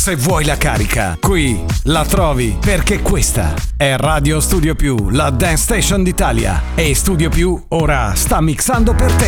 Se vuoi la carica, qui la trovi, perché questa è Radio Studio Più, la dance station d'Italia. E Studio Più ora sta mixando per te.